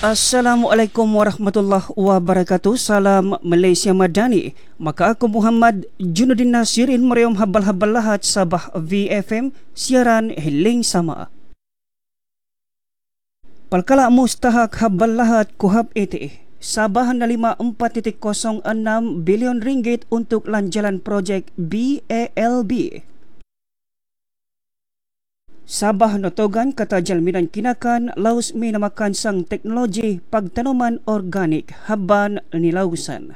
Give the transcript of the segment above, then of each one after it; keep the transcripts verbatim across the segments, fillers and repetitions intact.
Assalamualaikum warahmatullahi wabarakatuh. Salam Malaysia Madani. Maka aku Muhammad Junudin Nasirin meriam habal-habal lahat Sabah V F M siaran hiling sama. Palkala mustahak habal lahat kuhab iti. Sabah na lima empat titik kosong enam bilion ringgit untuk lanjalan projek B A L B. Sabah notogan kata jalminan kinakan laus minamakan sang teknologi pagtanaman organik haban ni lausan.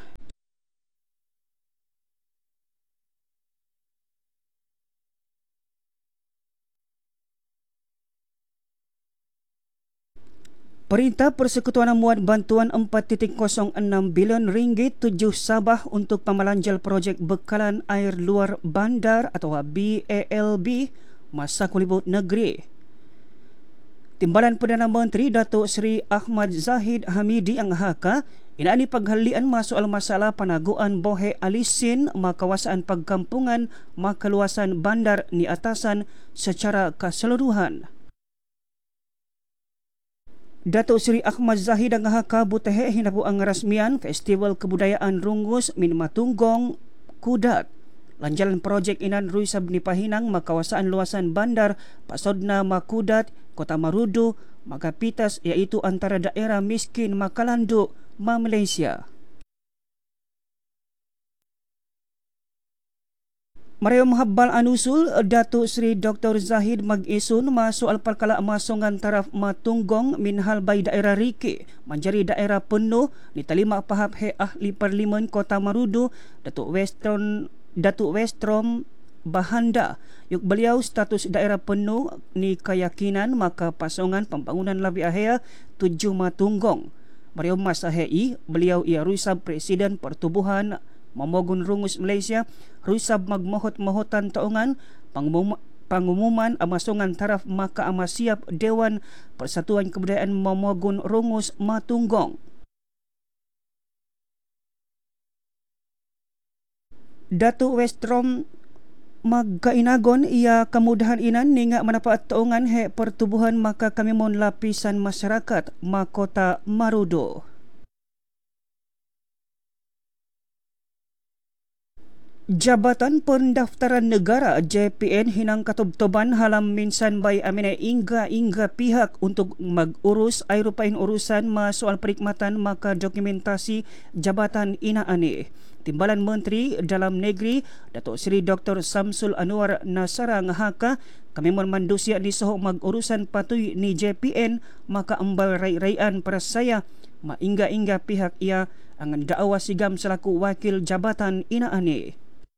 Perintah Persekutuan memuat bantuan empat titik kosong enam bilion ringgit tujuh Sabah untuk pemalanjal projek bekalan air luar bandar atau B A L B masa kulibut negeri. Timbalan Perdana Menteri Datuk Seri Ahmad Zahid Hamidi ang haka inaani paghalian masoal masalah panaguan bohe alisin makawasaan pagkampungan makaluasan bandar ni atasan secara keseluruhan. Datuk Seri Ahmad Zahid ang haka butehe hinabu ang rasmian Festival Kebudayaan Rungus Min Matunggong Kudat. Lanjalan projek inan ruisab ni pahinang makawasaan luasan bandar pasodna Makudat, Kota Marudu, Makapitas iaitu antara daerah miskin Makalandu, Ma Malaysia. Mariam habbal anusul Datuk Seri Doktor Zahid mag-isun masoal palkala masongan taraf Matunggong minhal bay daerah Riki menjadi daerah penuh ni talima pahap he ahli parlimen Kota Marudu Datuk Western Datuk Westrom Bahanda yuk beliau status daerah penuh ni keyakinan maka pasongan pembangunan labi ahea tujuh Matunggong. Mariam masa hei beliau ia rusab Presiden Pertubuhan Memogun Rungus Malaysia rusab magmohot-mohotan taungan pangumum, pangumuman amasongan taraf maka amasiap Dewan Persatuan Kebudayaan Memogun Rungus Matunggong. Datuk Westrom magkainagon ia kemudahan inan ninga manapaat taungan he pertubuhan maka kami mon lapisan masyarakat Makota Marudu. Jabatan Pendaftaran Negara J P N hinang katubtoban halam minsan bay amine ingga-ingga pihak untuk magurus ay rupain urusan masoal perikmatan maka dokumentasi jabatan inaani. Timbalan Menteri Dalam Negeri Datuk Seri Doktor Samsul Anwar Nasara ngahaka kami mon mandusia ni soho magurusan patuy ni J P N maka embal ray-rayan para saya maingga-ingga pihak ia angan daawa sigam selaku wakil jabatan inaani.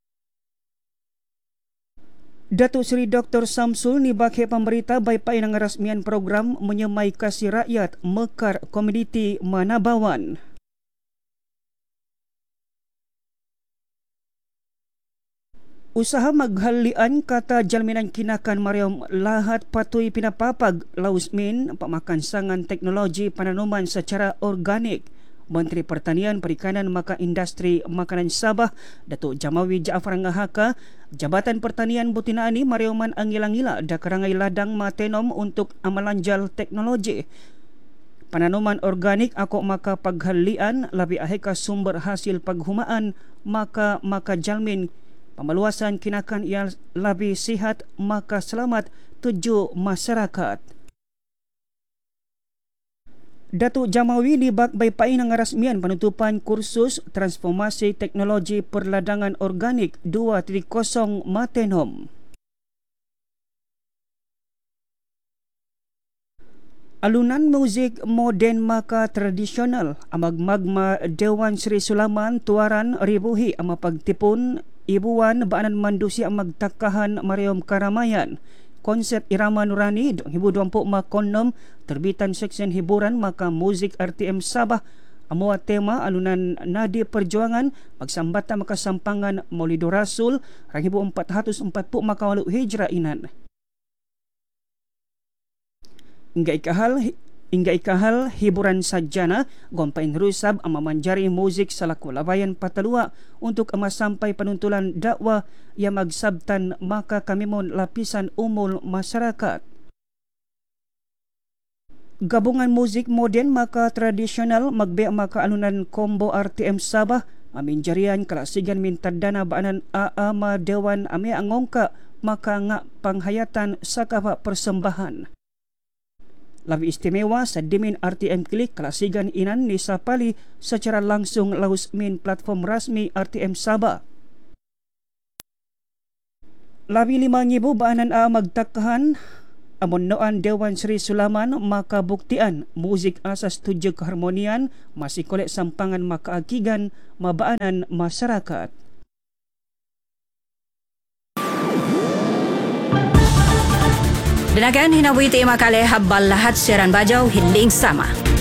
Datuk Seri Doktor Samsul ni bakhe pemberita baypai nang rasmian program menyemai kasih rakyat Mekar Komuniti Manabawan. Usaha maghalian kata jalminan kinakan Mariam lahat patuy pinapapag lausmin pamakan sangan teknologi pananuman secara organik. Menteri Pertanian, Perikanan maka Industri Makanan Sabah Datuk Jamawi Jaafar ngahaka Jabatan Pertanian Butinaani mariuman angila-ngila da karangai ladang matenom untuk amalanjal teknologi pananuman organik ako maka paghalian labi aheka sumber hasil paghumaan maka maka jalmin pamaluasan kinakan ia labi sihat maka selamat tuju masyarakat. Datuk Jamawi libak baypai ng rasmian penutupan kursus transformasi teknologi perladangan organik dua titik kosong Matenom. Alunan muzik moden maka tradisional amag magma Dewan Sri Sulaman Tuaran Ribuhi ama pagtipon ibuan baanan mandusi amag takahan Mariam Karamayan. Konsep Irama Nurani dua ribu dua puluh makonom terbitan seksyen hiburan maka muzik R T M Sabah amua tema alunan nadi perjuangan pagsambata maka sampangan Maulidur Rasul dua ribu empat ratus empat puluh maka walu hijrah inan. Hingga ikahal hingga ikahal hiburan sajana gompain rusab ama manjari muzik salaku labayan patalua untuk ama sampai penuntulan dakwah yang magsabtan maka kami mon lapisan umum masyarakat. Gabungan muzik moden maka tradisional magbe maka alunan combo R T M Sabah aminjarian kalasigan minta dana baanan A A ma Dewan ame angongka maka nga panghayatan sa kapa persembahan. Labi istimewa sa Dimin R T M Klik kalasigan inan ni Sapali secara langsung laus min platform rasmi R T M Sabah. Labi lima ngibu baanan A magtakahan amon noan Dewan Sri Sulaman makabuktian muzik asas tujuh keharmonian masih kolek sampangan makaakigan mabaanan masyarakat. Danagan hinawiti makale habal lahat siaran bajaw hiling sama.